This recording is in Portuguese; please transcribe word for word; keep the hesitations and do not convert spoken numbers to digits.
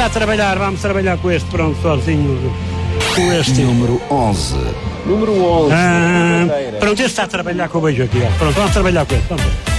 a trabalhar, vamos trabalhar com este, pronto, sozinho. Com este. Número onze. Número onze. Ah, pronto, este está a trabalhar com o beijo aqui, ó. Pronto, vamos trabalhar com este, vamos.